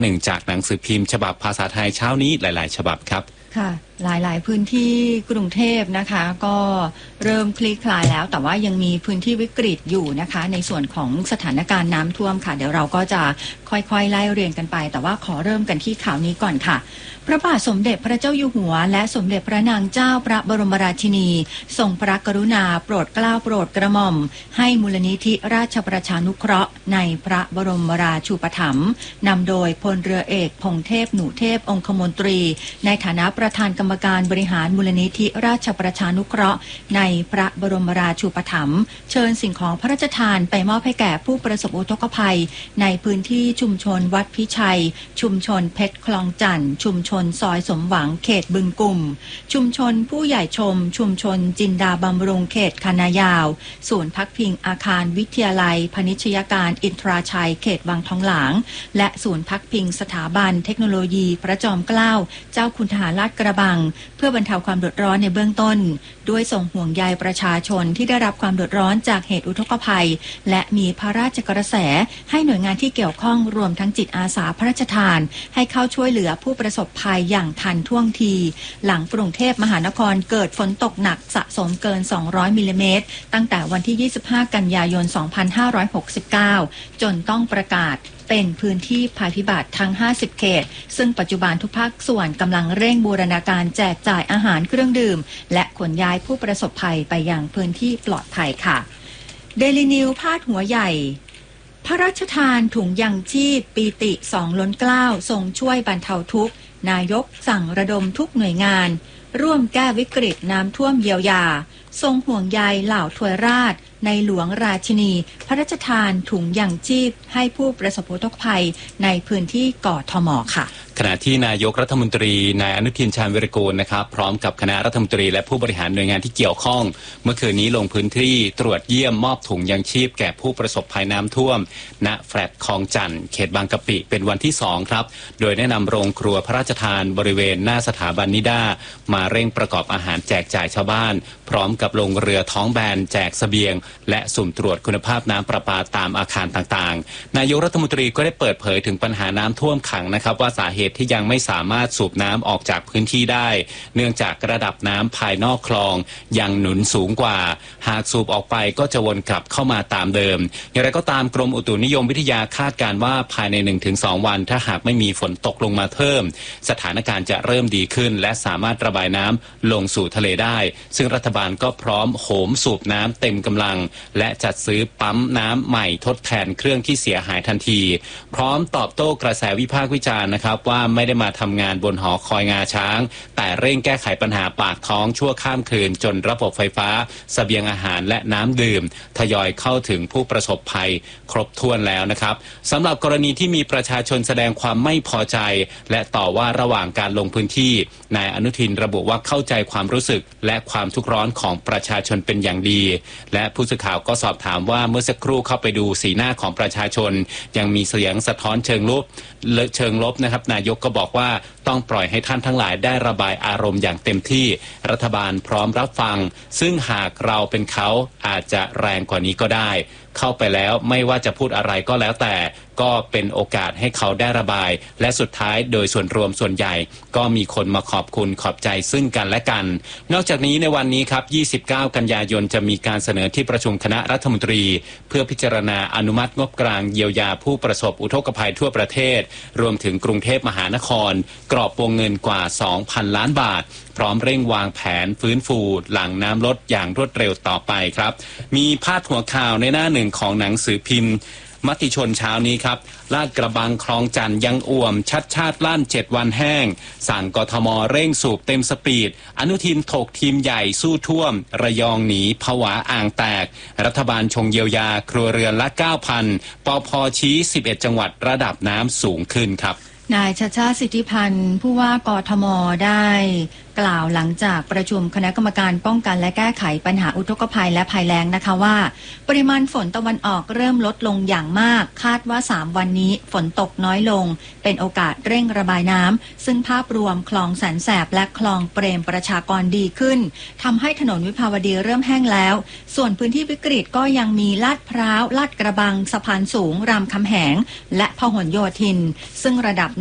หนึ่งจากหนังสือพิมพ์ฉบับภาษาไทยเช้านี้หลายๆฉบับครับค่ะหลายๆพื้นที่กรุงเทพนะคะก็เริ่มคลี่คลายแล้วแต่ว่ายังมีพื้นที่วิกฤตอยู่นะคะในส่วนของสถานการณ์น้ำท่วมค่ะเดี๋ยวเราก็จะค่อยๆไล่เรียงกันไปแต่ว่าขอเริ่มกันที่ข่าวนี้ก่อนค่ะพระบาทสมเด็จพระเจ้าอยู่หัวและสมเด็จพระนางเจ้าพระบรมราชินีทรงพระกรุณาโปรดเกล้าโปรดกระหม่อมให้มูลนิธิราชประชานุเคราะห์ในพระบรมราชูปถัมภ์นำโดยพลเรือเอกพงษ์เทพหนูเทพองคมนตรีในฐานะประธานกรรมการบริหารมูลนิธิราชประชานุเคราะห์ในพระบรมราชูปถัมภ์เชิญสิ่งของพระราชทานไปมอบให้แก่ผู้ประสบอุทกภัยในพื้นที่ชุมชนวัดพิชัยชุมชนเพชรคลองจันทร์ชุมชนซอยสมหวังเขตบึงกุ่มชุมชนผู้ใหญ่ชมชุมชนจินดาบำรุงเขตคณะยาวศูนย์พักพิงอาคารวิทยาลัยพณิชยการอินทราชัยเขตวังทองหลางและศูนย์พักพิงสถาบันเทคโนโลยีพระจอมเกล้าเจ้าคุณทหารลาดกระบังเพื่อบรรเทาความเดือดร้อนในเบื้องต้นด้วยส่งห่วงใยประชาชนที่ได้รับความเดือดร้อนจากเหตุอุทกภัยและมีพระราชกระแสให้หน่วยงานที่เกี่ยวข้องรวมทั้งจิตอาสาพระราชทานให้เข้าช่วยเหลือผู้ประสบภัยอย่างทันท่วงทีหลังกรุงเทพมหานครเกิดฝนตกหนักสะสมเกิน200มิลลิเมตรตั้งแต่วันที่25กันยายน2569จนต้องประกาศเป็นพื้นที่ภัยพิบัติทั้ง50เขตซึ่งปัจจุบันทุกภาคส่วนกำลังเร่งบูรณาการแจกจ่ายอาหารเครื่องดื่มและขนย้ายผู้ประสบภัยไปยังพื้นที่ปลอดภัยค่ะเดลินิวพาดหัวใหญ่พระราชทานถุงยังชีพปีติ2ล้นเกล้าทรงช่วยบรรเทาทุกข์นายกสั่งระดมทุกหน่วยงานร่วมแก้วิกฤตน้ำท่วมเยียวยาทรงห่วงใยเหล่าทวยราชในหลวงราชินีพระราชทานถุงยังชีพให้ผู้ประสบอุทกภัยในพื้นที่กทม.ค่ะขณะที่นายกรัฐมนตรีนายอนุทินชาญวิรากูลนะครับพร้อมกับคณะรัฐมนตรีและผู้บริหารหน่วยงานที่เกี่ยวข้องเมื่อคืนนี้ลงพื้นที่ตรวจเยี่ยมมอบถุงยังชีพแก่ผู้ประสบภัยน้ำท่วมณแฟลตคลองจันทร์เขตบางกะปิเป็นวันที่2ครับโดยแนะนำโรงครัวพระราชทานบริเวณหน้าสถาบันนิด้ามาเร่งประกอบอาหารแจกจ่ายชาวบ้านพร้อมกับลงเรือท้องแบนแจกเสบียงและสุ่มตรวจคุณภาพน้ำประปาตามอาคารต่างๆนายกรัฐมนตรีก็ได้เปิดเผยถึงปัญหาน้ำท่วมขังนะครับว่าสาเหตุที่ยังไม่สามารถสูบน้ำออกจากพื้นที่ได้เนื่องจากระดับน้ำภายนอกคลองยังหนุนสูงกว่าหากสูบออกไปก็จะวนกลับเข้ามาตามเดิมอย่างไรก็ตามกรมอุตุนิยมวิทยาคาดการณ์ว่าภายใน 1-2 วันถ้าหากไม่มีฝนตกลงมาเพิ่มสถานการณ์จะเริ่มดีขึ้นและสามารถระบายน้ำลงสู่ทะเลได้ซึ่งรัฐบาลก็พร้อมโหมสูบน้ำเต็มกำลังและจัดซื้อปั๊มน้ำใหม่ทดแทนเครื่องที่เสียหายทันทีพร้อมตอบโต้กระแสวิพากษ์วิจารณ์นะครับว่าไม่ได้มาทำงานบนหอคอยงาช้างแต่เร่งแก้ไขปัญหาปากท้องชั่วข้ามคืนจนระบบไฟฟ้าเสบียงอาหารและน้ำดื่มทยอยเข้าถึงผู้ประสบภัยครบถ้วนแล้วนะครับสำหรับกรณีที่มีประชาชนแสดงความไม่พอใจและต่อว่าระหว่างการลงพื้นที่นายอนุทินระบุว่าเข้าใจความรู้สึกและความทุกข์ร้อนของประชาชนเป็นอย่างดีและผู้สื่อข่าวก็สอบถามว่าเมื่อสักครู่เข้าไปดูสีหน้าของประชาชนยังมีเสียงสะท้อนเชิงลบนะครับนายกก็บอกว่าต้องปล่อยให้ท่านทั้งหลายได้ระบายอารมณ์อย่างเต็มที่รัฐบาลพร้อมรับฟังซึ่งหากเราเป็นเขาอาจจะแรงกว่านี้ก็ได้เข้าไปแล้วไม่ว่าจะพูดอะไรก็แล้วแต่ก็เป็นโอกาสให้เขาได้ระบายและสุดท้ายโดยส่วนรวมส่วนใหญ่ก็มีคนมาขอบคุณขอบใจซึ่งกันและกันนอกจากนี้ในวันนี้ครับ29กันยายนจะมีการเสนอที่ประชุมคณะรัฐมนตรีเพื่อพิจารณาอนุมัติงบกลางเยียวยาผู้ประสบอุทกภัยทั่วประเทศรวมถึงกรุงเทพมหานครกรอบวงเงินกว่า 2,000 ล้านบาทพร้อมเร่งวางแผนฟื้นฟูหลังน้ำลดอย่างรวดเร็วต่อไปครับมีพาดหัวข่าวในหน้าหนึ่งของหนังสือพิมพ์มติชนเช้านี้ครับลาดกระบังคลองจันทร์ยังอ่วมชัดชาติลั่น7วันแห้งสั่งกทมเร่งสูบเต็มสปีดอนุทินถกทีมใหญ่สู้ท่วมระยองหนีผวาอ่างแตกรัฐบาลชงเยียวยาครัวเรือนละ 9,000 ปพชี้11จังหวัดระดับน้ำสูงขึ้นครับนายชาชาติสิทธิพันธ์ผู้ว่ากทมได้กล่าวหลังจากประชุมคณะกรรมการป้องกันและแก้ไขปัญหาอุทกภัยและภัยแล้งนะคะว่าปริมาณฝนตะวันออกเริ่มลดลงอย่างมากคาดว่า3วันนี้ฝนตกน้อยลงเป็นโอกาสเร่งระบายน้ำซึ่งภาพรวมคลองแสนแสบและคลองเปรมประชากรดีขึ้นทำให้ถนนวิภาวดีเริ่มแห้งแล้วส่วนพื้นที่วิกฤตก็ยังมีลาดพร้าวลาดกระบังสะพานสูงรามคำแหงและพหลโยธินซึ่งระดับ